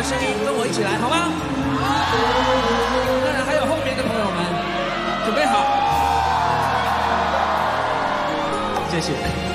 声音，跟我一起来，好吗？当然还有后面的朋友们，准备好，谢谢。